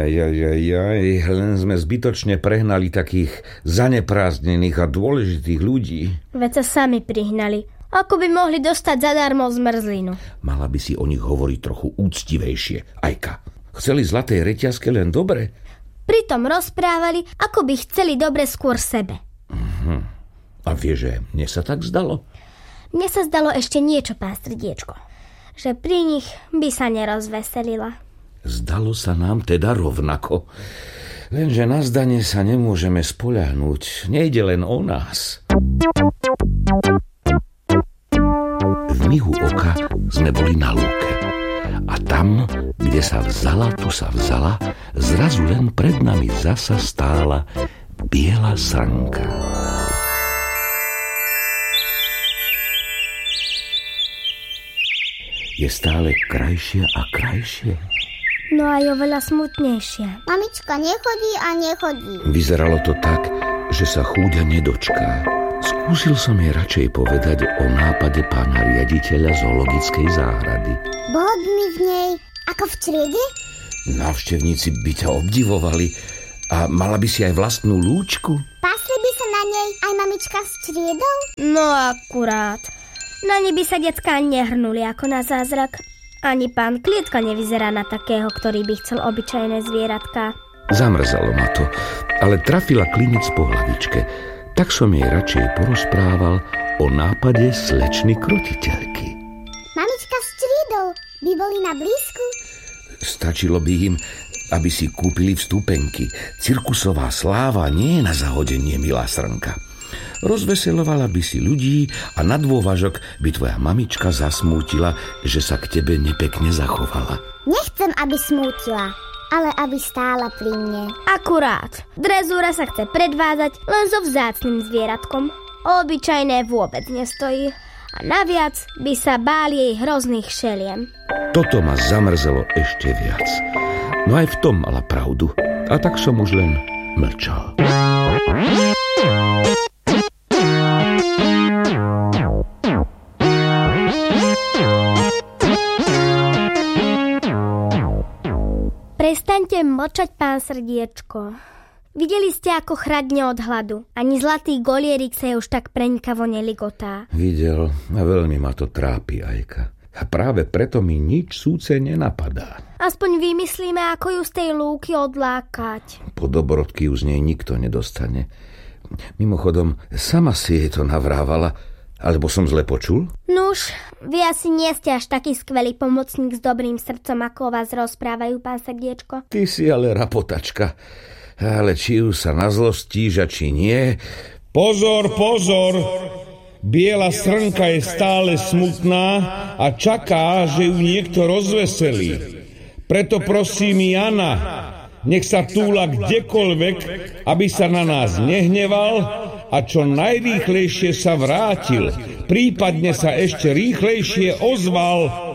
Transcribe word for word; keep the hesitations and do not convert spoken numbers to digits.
Ajajajajaj, len sme zbytočne prehnali takých zaneprázdnených a dôležitých ľudí. Veď sa sami prihnali. Ako by mohli dostať zadarmo zmrzlinu? Mala by si o nich hovoriť trochu úctivejšie, Ajka. Chceli zlaté reťazke len dobre? Pritom rozprávali, ako by chceli dobre skôr sebe. Uh-huh. A vie, že mne sa tak zdalo? Mne sa zdalo ešte niečo, pán Srdiečko. Že pri nich by sa nerozveselila. Zdalo sa nám teda rovnako. Lenže na zdanie sa nemôžeme spoľahnúť. Nejde len o nás. V mihu oka sme boli na lúke. A tam, kde sa vzala, tu sa vzala, zrazu len pred nami zasa stála biela srnka. Je stále krajšia a krajšie. No aj oveľa smutnejšia. Mamička nechodí a nechodí. Vyzeralo to tak, že sa chúďa nedočká. Skúsil som jej radšej povedať o nápade pána riaditeľa zoologickej záhrady. Bolo by mi v nej ako v čriede? Návštevníci by ťa obdivovali a mala by si aj vlastnú lúčku. Pásli by sa na nej aj mamička s čriedou? No akurát. Na ne by sa decká nehrnuli ako na zázrak. Ani pán Klietka nevyzerá na takého, ktorý by chcel obyčajné zvieratka. Zamrzalo ma to, ale trafila klinec po hlavičke. Tak som jej radšej porozprával o nápade slečny krotiteľky. Mamička s čriedou by boli na blízku? Stačilo by im, aby si kúpili vstupenky. Cirkusová sláva nie je na zahodenie, milá srnka. Rozveselovala by si ľudí a na dôvažok by tvoja mamička zasmútila, že sa k tebe nepekne zachovala. Nechcem, aby smútila, ale aby stála pri mne. Akurát. Drezúra sa chce predvázať len so vzácnym zvieratkom. Obyčajné vôbec nestojí. A naviac by sa báli jej hrozných šeliem. Toto ma zamrzelo ešte viac. No aj v tom mala pravdu. A tak som už len mlčal. Prestaňte mlčať, pán Srdiečko. Videli ste, ako chradne od hladu. Ani zlatý golierik sa už tak prenikavo neligotá. Videl a veľmi ma to trápi, Ajka. A práve preto mi nič súce nenapadá. Aspoň vymyslíme, ako ju z tej lúky odlákať. Po dobrodky už z nej nikto nedostane. Mimochodom, sama si jej to navrávala, alebo som zle počul? Nuž, vy asi nie ste až taký skvelý pomocník s dobrým srdcom, ako o vás rozprávajú, pán Srdiečko. Ty si ale rapotačka. Ale či už sa nazlostíš a či nie... Pozor, pozor! Biela srnka je stále smutná a čaká, že ju niekto rozveselí. Preto prosím Jana, nech sa túla kdekoľvek, aby sa na nás nehneval a čo najrýchlejšie sa vrátil. Prípadne sa ešte rýchlejšie ozval.